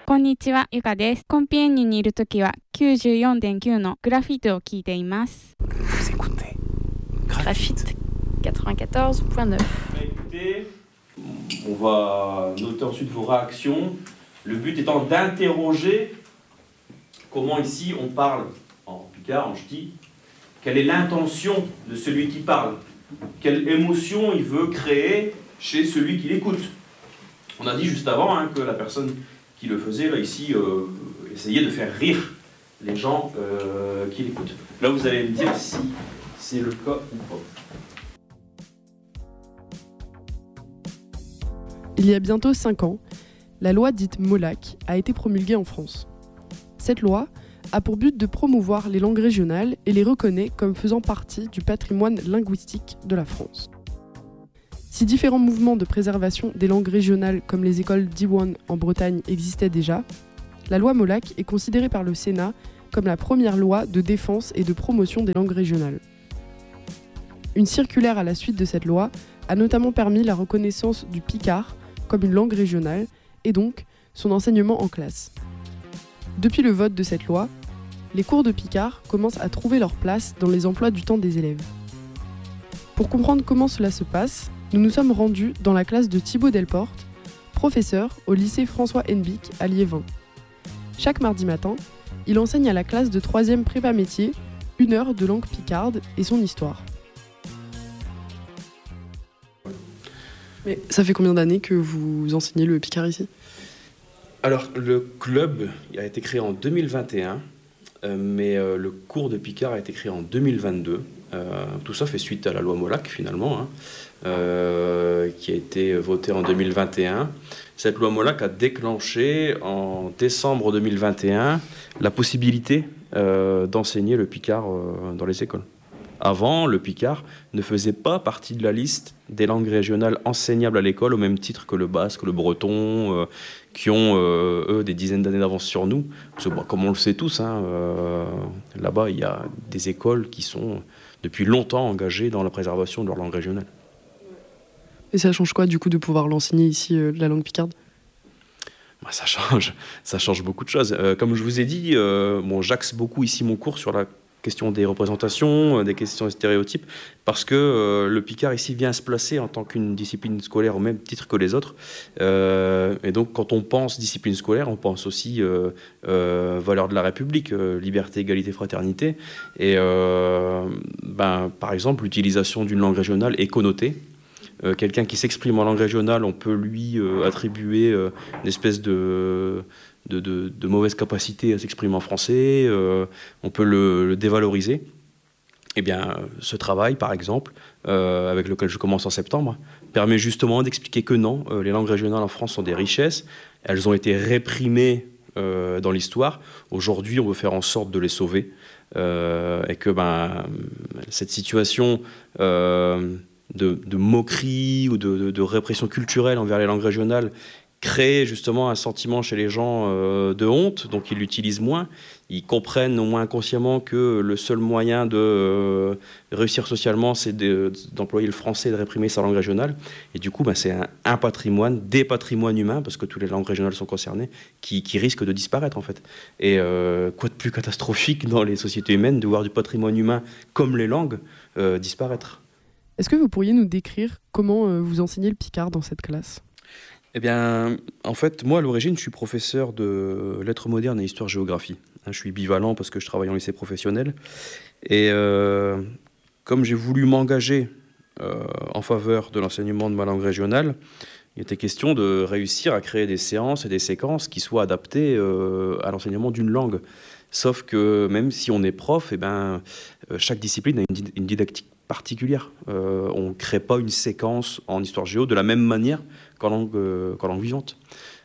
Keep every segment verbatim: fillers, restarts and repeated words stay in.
こんにちは、ゆかです。コンピエンニにいるときは きゅうじゅうよんてんきゅう のグラフィートを聞いています。 Vous écoutez Graphite quatre-vingt-quatorze point neuf. Écoutez, on va noter ensuite vos réactions. Le but étant d'interroger comment ici on parle en picard, en ch'ti. Quelle est l'intention de celui qui parle? Quelle émotion il veut créer chez celui qui l'écoute? On a dit juste avant hein, que la personne qui le faisait, là ici, euh, essayait de faire rire les gens euh, qui l'écoutent. Là, vous allez me dire si c'est le cas ou pas. Il y a bientôt cinq ans, la loi dite Molac a été promulguée en France. Cette loi a pour but de promouvoir les langues régionales et les reconnaît comme faisant partie du patrimoine linguistique de la France. Si différents mouvements de préservation des langues régionales comme les écoles Diwan en Bretagne existaient déjà, la loi Molac est considérée par le Sénat comme la première loi de défense et de promotion des langues régionales. Une circulaire à la suite de cette loi a notamment permis la reconnaissance du picard comme une langue régionale et donc son enseignement en classe. Depuis le vote de cette loi, les cours de picard commencent à trouver leur place dans les emplois du temps des élèves. Pour comprendre comment cela se passe, nous nous sommes rendus dans la classe de Thibaut Delporte, professeur au lycée François Henbick à Liévin. Chaque mardi matin, il enseigne à la classe de troisième prépa métier une heure de langue picarde et son histoire. Mais ça fait combien d'années que vous enseignez le picard ici ? Alors, le club a été créé en deux mille vingt et un, euh, mais euh, le cours de picard a été créé en deux mille vingt-deux. Euh, tout ça fait suite à la loi Molac, finalement, hein, euh, qui a été votée en deux mille vingt et un. Cette loi Molac a déclenché en décembre deux mille vingt et un la possibilité euh, d'enseigner le picard euh, dans les écoles. Avant, le picard ne faisait pas partie de la liste des langues régionales enseignables à l'école, au même titre que le basque, le breton, euh, qui ont, euh, eux, des dizaines d'années d'avance sur nous. Parce que, bon, comme on le sait tous, hein, euh, là-bas, il y a des écoles qui sont depuis longtemps engagées dans la préservation de leur langue régionale. Et ça change quoi, du coup, de pouvoir l'enseigner ici, euh, la langue picarde ? Bah, ça change, ça change beaucoup de choses. Euh, comme je vous ai dit, euh, bon, j'axe beaucoup ici mon cours sur la question des représentations, des questions de stéréotypes, parce que euh, le picard ici vient se placer en tant qu'une discipline scolaire au même titre que les autres. Euh, et donc, quand on pense discipline scolaire, on pense aussi euh, euh, valeurs de la République, euh, liberté, égalité, fraternité. Et euh, ben, par exemple, l'utilisation d'une langue régionale est connotée. Euh, quelqu'un qui s'exprime en langue régionale, on peut lui euh, attribuer euh, une espèce de... De, de, de mauvaise capacité à s'exprimer en français, euh, on peut le, le dévaloriser. Eh bien, ce travail, par exemple, euh, avec lequel je commence en septembre, permet justement d'expliquer que non, euh, les langues régionales en France sont des richesses, elles ont été réprimées euh, dans l'histoire. Aujourd'hui, on veut faire en sorte de les sauver, euh, et que ben, cette situation euh, de, de moquerie ou de, de, de répression culturelle envers les langues régionales créer justement un sentiment chez les gens euh, de honte, donc ils l'utilisent moins. Ils comprennent au moins inconsciemment que le seul moyen de euh, réussir socialement, c'est de, d'employer le français et de réprimer sa langue régionale. Et du coup, ben, c'est un, un patrimoine, des patrimoines humains, parce que toutes les langues régionales sont concernées, qui, qui risquent de disparaître en fait. Et euh, quoi de plus catastrophique dans les sociétés humaines de voir du patrimoine humain comme les langues euh, disparaître. Est-ce que vous pourriez nous décrire comment euh, vous enseignez le picard dans cette classe ? Eh bien, en fait, moi, à l'origine, je suis professeur de lettres modernes et histoire-géographie. Je suis bivalent parce que je travaille en lycée professionnel. Et euh, comme j'ai voulu m'engager euh, en faveur de l'enseignement de ma langue régionale, il était question de réussir à créer des séances et des séquences qui soient adaptées euh, à l'enseignement d'une langue. Sauf que même si on est prof, eh ben, chaque discipline a une, di- une didactique particulière. Euh, on ne crée pas une séquence en histoire-géo de la même manière qu'en langue, euh, qu'en langue vivante.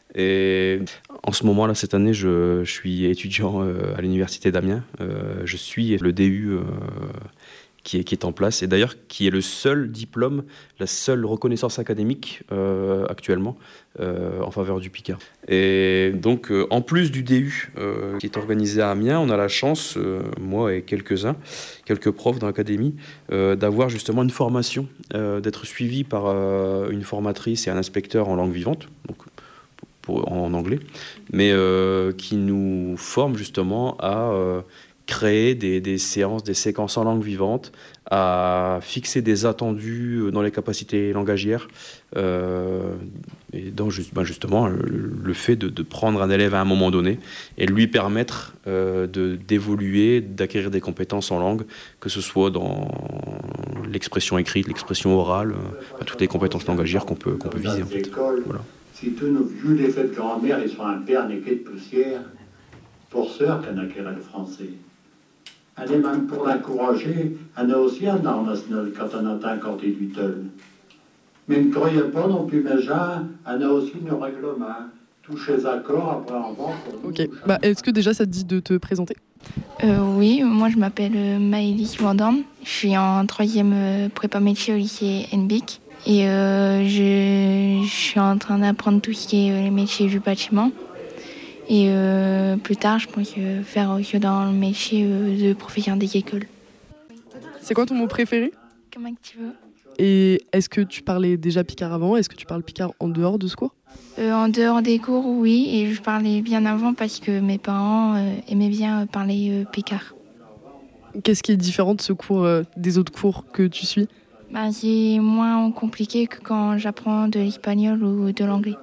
Et en ce moment-là, cette année, je, je suis étudiant euh, à l'université d'Amiens. Euh, je suis le D U euh, qui, est, qui est en place, et d'ailleurs qui est le seul diplôme, la seule reconnaissance académique euh, actuellement euh, en faveur du picard. Et donc, euh, en plus du D U euh, qui est organisé à Amiens, on a la chance, euh, moi et quelques-uns, quelques profs dans l'académie, euh, d'avoir justement une formation, euh, d'être suivi par euh, une formatrice et un inspecteur en langue vivante. Donc, pour, en anglais, mais euh, qui nous forme justement à euh, créer des, des séances, des séquences en langue vivante, à fixer des attendus dans les capacités langagières, euh, et donc juste, ben justement le, le fait de, de prendre un élève à un moment donné et lui permettre euh, de, d'évoluer, d'acquérir des compétences en langue, que ce soit dans l'expression écrite, l'expression orale, euh, toutes les compétences langagières qu'on peut, qu'on peut viser en fait. Voilà. Si tous nos vieux défaits de grand-mère, ils sont un père néqué de poussière, pour sœur qu'un acquérait le français. Elle est même pour l'encourager, elle a aussi un armasnol quand on entend compter du tel. Mais ne croyez pas non plus, mes gens, elle a aussi nos règlements. Touchez accords, après en vente. Ok, bah, est-ce que déjà ça te dit de te présenter? Euh, oui, moi je m'appelle euh, Maëlys Vandorn. Je suis en troisième euh, prépa métier au lycée N B I C. Et euh, je, je suis en train d'apprendre tout ce qui est euh, les métiers du bâtiment. Et euh, plus tard, je pense euh, faire aussi dans le métier euh, de professeur d'école. C'est quoi ton mot préféré? Comment que tu veux? Et est-ce que tu parlais déjà picard avant? Est-ce que tu parles picard en dehors de ce cours? euh, En dehors des cours, oui. Et je parlais bien avant parce que mes parents euh, aimaient bien parler euh, picard. Qu'est-ce qui est différent de ce cours, euh, des autres cours que tu suis? Ben, c'est moins compliqué que quand j'apprends de l'espagnol ou de l'anglais.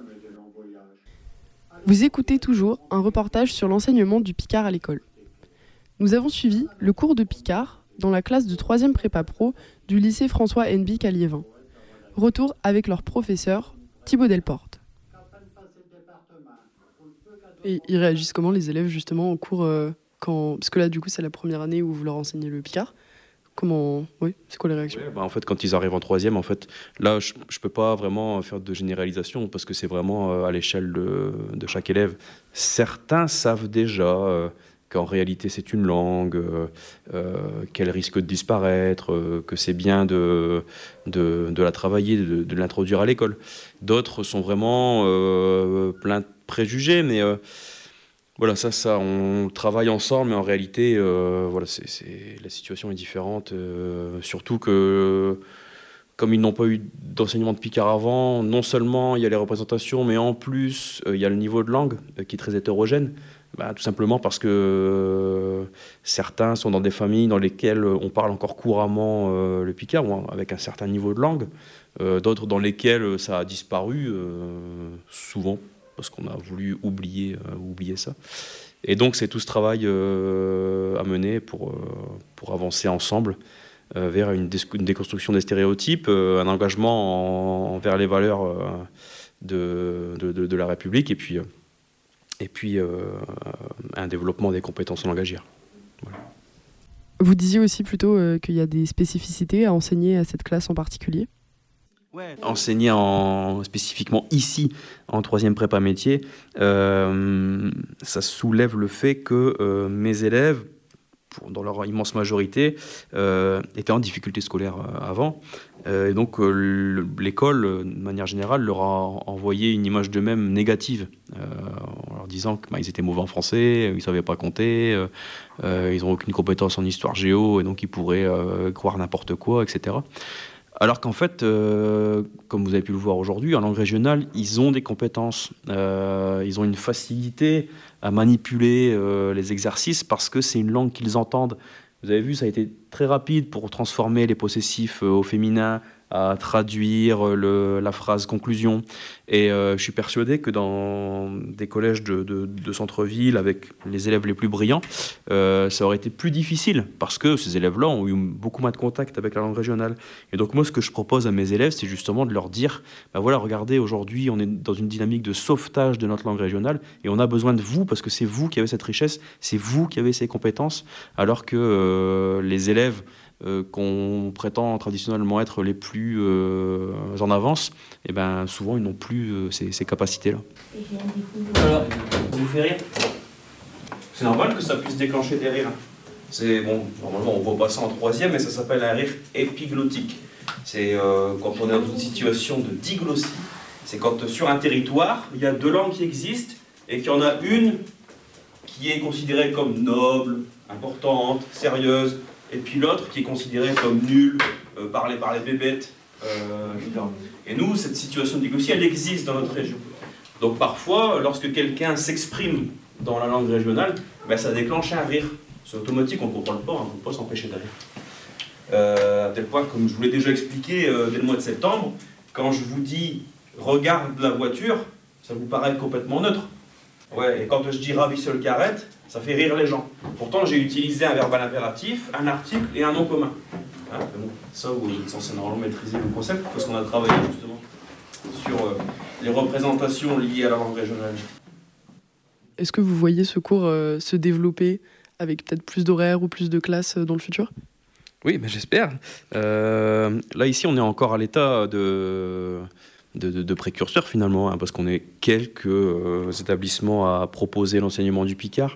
Vous écoutez toujours un reportage sur l'enseignement du picard à l'école. Nous avons suivi le cours de picard dans la classe de troisième prépa pro du lycée François N B I C à Liévin. Retour avec leur professeur, Thibaut Delporte. Et ils réagissent comment les élèves justement au cours euh, quand... Parce que là du coup c'est la première année où vous leur enseignez le picard. Comment... Oui, c'est quoi les réactions? Ouais, bah en fait, quand ils arrivent en troisième, en fait, là, je ne peux pas vraiment faire de généralisation parce que c'est vraiment euh, à l'échelle de, de chaque élève. Certains savent déjà euh, qu'en réalité, c'est une langue, euh, euh, qu'elle risque de disparaître, euh, que c'est bien de, de, de la travailler, de, de l'introduire à l'école. D'autres sont vraiment euh, pleins de préjugés, mais... Euh, Voilà, ça, ça, on travaille ensemble, mais en réalité, euh, voilà, c'est, c'est, la situation est différente. Euh, surtout que, comme ils n'ont pas eu d'enseignement de picard avant, non seulement il y a les représentations, mais en plus, euh, il y a le niveau de langue euh, qui est très hétérogène. Bah, tout simplement parce que euh, certains sont dans des familles dans lesquelles on parle encore couramment euh, le picard, ou avec un certain niveau de langue. Euh, d'autres dans lesquelles ça a disparu, euh, souvent, parce qu'on a voulu oublier, euh, oublier ça. Et donc, c'est tout ce travail euh, à mener pour, euh, pour avancer ensemble euh, vers une, dé- une déconstruction des stéréotypes, euh, un engagement en, envers les valeurs euh, de, de, de, de la République, et puis, euh, et puis euh, un développement des compétences langagières. Voilà. Vous disiez aussi plutôt euh, qu'il y a des spécificités à enseigner à cette classe en particulier. Ouais. Enseigner en, spécifiquement ici, en troisième prépa métier, euh, ça soulève le fait que euh, mes élèves, pour, dans leur immense majorité, euh, étaient en difficulté scolaire euh, avant. Euh, et donc euh, l'école, de manière générale, leur a envoyé une image d'eux-mêmes négative, euh, en leur disant qu'ils bah, étaient mauvais en français, ils ne savaient pas compter, euh, euh, ils n'ont aucune compétence en histoire géo, et donc ils pourraient euh, croire n'importe quoi, et cetera. Alors qu'en fait, euh, comme vous avez pu le voir aujourd'hui, en langue régionale, ils ont des compétences, euh, ils ont une facilité à manipuler euh, les exercices parce que c'est une langue qu'ils entendent. Vous avez vu, ça a été très rapide pour transformer les possessifs euh, au féminin, à traduire le, la phrase conclusion. Et euh, je suis persuadé que dans des collèges de, de, de centre-ville, avec les élèves les plus brillants, euh, ça aurait été plus difficile, parce que ces élèves-là ont eu beaucoup moins de contact avec la langue régionale. Et donc moi, ce que je propose à mes élèves, c'est justement de leur dire, ben voilà, regardez, aujourd'hui, on est dans une dynamique de sauvetage de notre langue régionale, et on a besoin de vous, parce que c'est vous qui avez cette richesse, c'est vous qui avez ces compétences, alors que euh, les élèves Euh, qu'on prétend traditionnellement être les plus euh, en avance, et ben souvent ils n'ont plus euh, ces, ces capacités-là. Alors, ça vous fait rire? C'est normal que ça puisse déclencher des rires. C'est bon, normalement on voit pas ça en troisième, mais ça s'appelle un rire épiglottique. C'est euh, quand on est dans une situation de diglossie. C'est quand sur un territoire il y a deux langues qui existent et qu'il y en a une qui est considérée comme noble, importante, sérieuse, et puis l'autre qui est considéré comme nul, euh, parlé par les bébêtes, euh, et cetera. Et nous, cette situation de diglossie, elle existe dans notre région. Donc parfois, lorsque quelqu'un s'exprime dans la langue régionale, ben, ça déclenche un rire. C'est automatique, on ne contrôle pas, hein, on ne peut pas s'empêcher de rire. Euh, à tel point, comme je vous l'ai déjà expliqué euh, dès le mois de septembre, quand je vous dis « regarde la voiture », ça vous paraît complètement neutre. Ouais, et quand je dis « ravisseur le carrette », ça fait rire les gens. Pourtant, j'ai utilisé un verbal impératif, un article et un nom commun. Hein, bon, ça, vous êtes censé normalement maîtriser le concept, parce qu'on a travaillé justement sur euh, les représentations liées à la langue régionale. Est-ce que vous voyez ce cours euh, se développer avec peut-être plus d'horaires ou plus de classes euh, dans le futur ? Oui, mais j'espère. Euh, là, ici, on est encore à l'état de, de, de, de précurseur, finalement, hein, parce qu'on est quelques euh, établissements à proposer l'enseignement du Picard.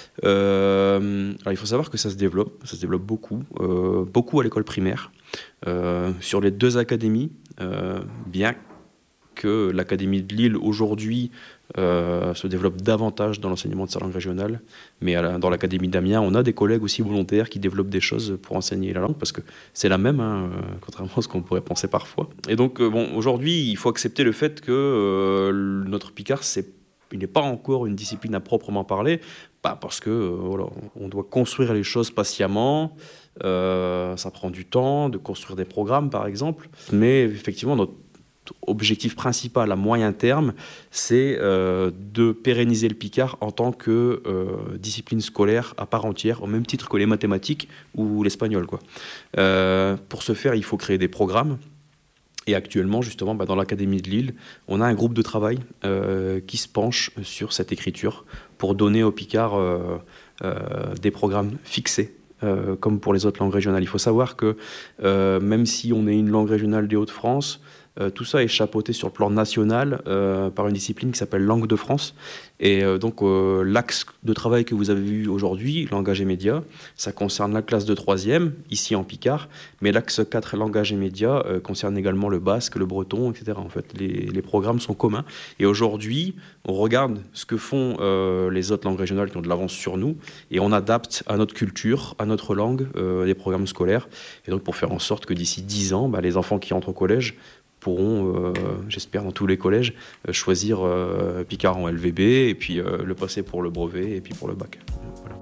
Euh, alors, il faut savoir que ça se développe, ça se développe beaucoup, euh, beaucoup à l'école primaire. Euh, sur les deux académies, euh, bien que l'Académie de Lille, aujourd'hui, Euh, se développe davantage dans l'enseignement de sa langue régionale, mais à la, dans l'Académie d'Amiens, on a des collègues aussi volontaires qui développent des choses pour enseigner la langue, parce que c'est la même, hein, euh, contrairement à ce qu'on pourrait penser parfois. Et donc, euh, bon, aujourd'hui, il faut accepter le fait que euh, notre Picard, c'est, il n'est pas encore une discipline à proprement parler, pas parce que euh, voilà, on doit construire les choses patiemment, euh, ça prend du temps de construire des programmes, par exemple, mais effectivement, notre objectif principal à moyen terme, c'est euh, de pérenniser le Picard en tant que euh, discipline scolaire à part entière, au même titre que les mathématiques ou l'espagnol, quoi. Euh, pour ce faire, il faut créer des programmes. Et actuellement, justement, bah, dans l'Académie de Lille, on a un groupe de travail euh, qui se penche sur cette écriture pour donner au Picard euh, euh, des programmes fixés. Euh, comme pour les autres langues régionales. Il faut savoir que euh, même si on est une langue régionale des Hauts-de-France, Euh, tout ça est chapeauté sur le plan national euh, par une discipline qui s'appelle Langue de France. Et euh, donc euh, l'axe de travail que vous avez vu aujourd'hui, langage et médias, ça concerne la classe de troisième, ici en Picard, mais l'axe quatre, langage et médias, euh, concerne également le basque, le breton, et cetera. En fait, les, les programmes sont communs. Et aujourd'hui, on regarde ce que font euh, les autres langues régionales qui ont de l'avance sur nous, et on adapte à notre culture, à notre langue, euh, les programmes scolaires. Et donc pour faire en sorte que d'ici dix ans, bah, les enfants qui entrent au collège pourront, euh, j'espère dans tous les collèges, euh, choisir euh, Picard en L V B et puis euh, le passer pour le brevet et puis pour le bac. Voilà.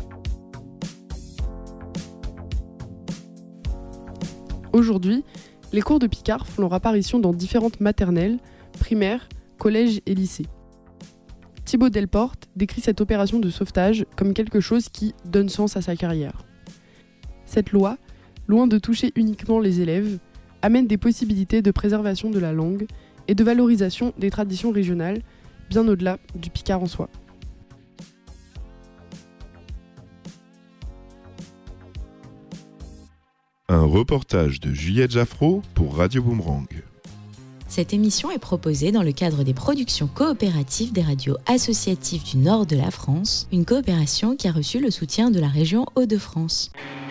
Aujourd'hui, les cours de Picard font leur apparition dans différentes maternelles, primaires, collèges et lycées. Thibaut Delporte décrit cette opération de sauvetage comme quelque chose qui donne sens à sa carrière. Cette loi, loin de toucher uniquement les élèves, amène des possibilités de préservation de la langue et de valorisation des traditions régionales, bien au-delà du Picard en soi. Un reportage de Juliette Jaffraud pour Radio Boomerang. Cette émission est proposée dans le cadre des productions coopératives des radios associatives du nord de la France, une coopération qui a reçu le soutien de la région Hauts-de-France.